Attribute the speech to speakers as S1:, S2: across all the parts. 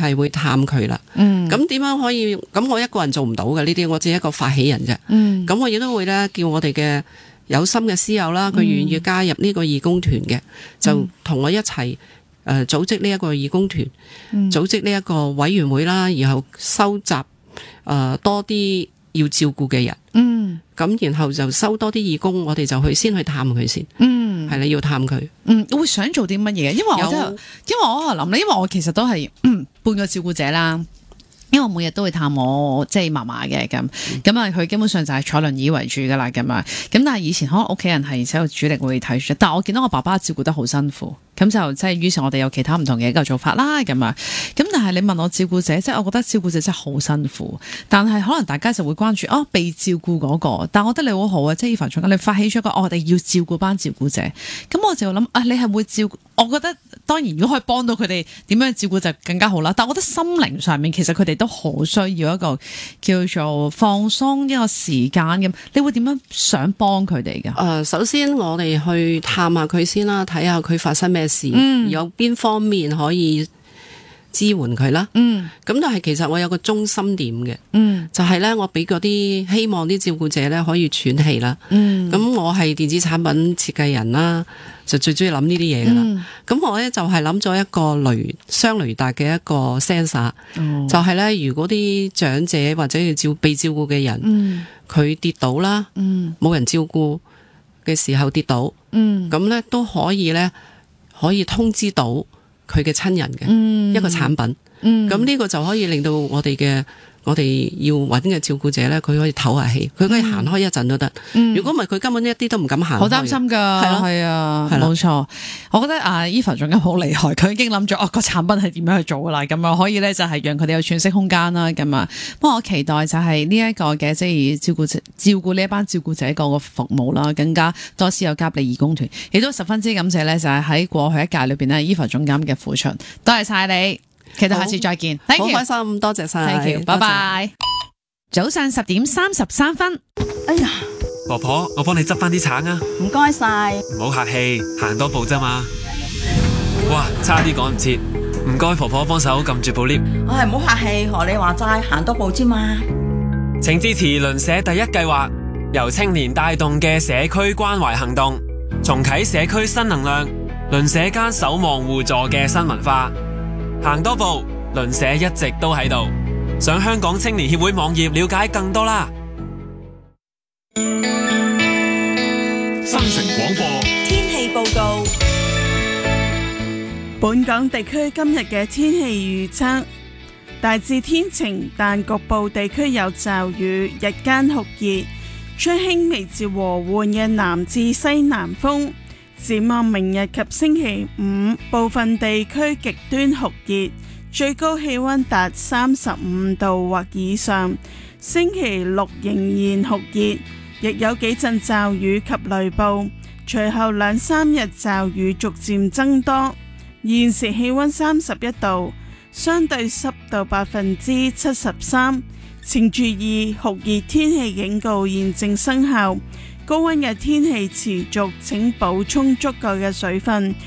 S1: 係會探佢啦。咁點樣可以？咁我一個人做唔到嘅呢啲，我只係一個發起人啫。咁我亦都會咧叫我哋嘅有心嘅師友啦，佢願意加入呢個義工團嘅，就同我一齊組織呢一個義工團，組織呢一個委員會啦，然後收集多啲要照顧嘅人。咁然後就收多啲義工，我哋就先去探佢先。係啦，要探佢。
S2: 會想做啲乜嘢？因為我諗咧，因為我其實都係半個照顧者啦。因為我每日都會探我即係嫲嫲嘅咁啊，佢基本上就係坐輪椅為主噶啦咁啊。咁但係以前可能屋企人係喺度主力會睇住，但係我見到我爸爸照顧得好辛苦，咁就即係於是我哋有其他唔同嘅一個做法啦咁啊。咁但係你問我照顧者，即係我覺得照顧者真係好辛苦，但係可能大家就會關注被照顧嗰個。但我覺得你好好啊，即係 Eva 總監你發起咗個我哋要照顧班照顧者，咁我就諗你係會照顧。我覺得當然如果可以幫到佢哋點樣照顧就更加好啦。但我覺得心靈上面其實佢哋都好需要一個叫做放鬆一個時間咁。你會點樣想幫佢哋㗎？
S1: 首先我哋去探下佢先啦，睇下佢發生咩事，有邊方面可以支援佢啦。咁但係其實我有個中心點嘅，就係咧我俾嗰啲希望啲照顧者咧可以喘氣啦。咁我係電子產品設計人啦，就最中意諗呢啲嘢噶啦。咁我咧就係諗咗一個雙雷達嘅一個 sensor，就係咧如果啲長者或者被照顧嘅人，佢跌倒啦，冇人照顧嘅時候跌倒，咁咧都可以通知到佢嘅親人嘅一個產品。咁呢個就可以令到我哋要揾嘅照顧者咧，佢可以唞下氣，佢可以行開一陣都得。如果唔係，佢根本一啲都唔敢行。
S2: 好擔心噶，係啊，冇錯。我覺得Eva 總監好厲害，佢已經諗咗個產品係點樣去做噶啦，咁啊可以咧就係讓佢哋有喘息空間啦，咁啊。不過我期待就係呢一個嘅即係照顧呢一班照顧者個服務啦，更加多師友加入義工團，亦都十分之感謝咧，就係喺過去一屆裏邊咧，Eva 總監嘅付出，多謝晒你。期待下次再見，
S1: 好開心，多謝晒
S2: ，Thank you，拜拜。早上10:33。
S3: 哎呀，
S4: 婆婆，我幫你執翻啲橙啊！
S3: 唔該晒。
S4: 唔好客氣，行多步啫嘛。哇，差啲趕唔切，唔該婆婆幫手撳住部 lift。
S3: 唔好客氣，學你話齋，行多步啫嘛。
S4: 請支持鄰舍第一計劃，由青年帶動嘅社區關懷行動，重啟社區新能量，鄰舍間守望互助嘅新文化。行多步，鄰舍一直都喺度。上香港青年協會網頁了解更多啦。
S5: 新城廣播
S6: 天氣報告。
S7: 本港地區今日嘅天氣預測，大致天晴，但局部地區有驟雨，日間酷熱，吹輕微至和緩嘅南至西南風。展望明日及星期五，部分地區極端酷熱，最高氣溫達35度或以上。星期六仍然酷熱，亦有幾陣驟雨及雷暴，隨後2-3日驟雨逐漸增多。現時氣溫31度，相對濕度73%。請注意酷熱天氣警告現正生效。高溫嘅天氣持續，請補充足夠嘅水分。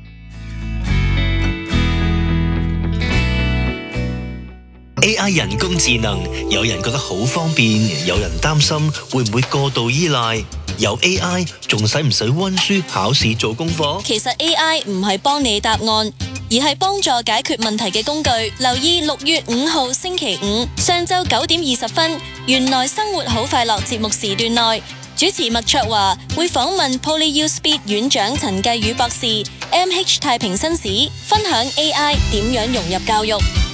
S8: AI 人工智能，有人覺得好方便，有人擔心會唔會過度依賴。有 AI 仲使唔使溫書考試做功課？
S6: 其實 AI 唔係幫你答案，而係幫助解決問題嘅工具。留意6月5號星期五上晝9:20，原來生活好快樂節目時段內，主持麥卓華會訪問 PolyUSpeed 院長陳繼宇博士、MH 太平紳士，分享 AI 點樣融入教育。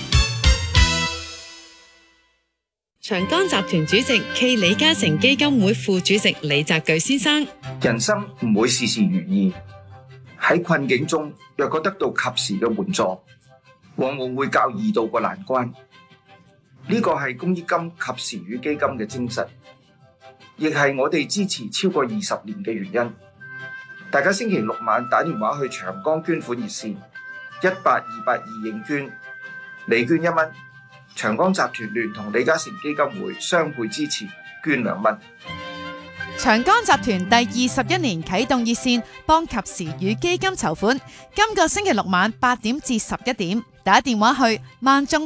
S9: 長江集團主席暨李嘉誠基金會副主席李澤鉅先生：
S10: 人生唔會事事如意，喺困境中若果得到及時嘅援助，往往會較易渡過難關。呢個係公益金及時雨基金嘅精神，亦係我哋支持超過20年嘅原因。大家星期六晚打電話去長江捐款熱線18282認捐，你捐1蚊，長江集團聯同李嘉誠基金會雙倍支持，捐2蚊。
S2: 長江集團第21年啟動熱線，幫及時雨基金籌款。今個星期六晚8點至11點，打電話去萬眾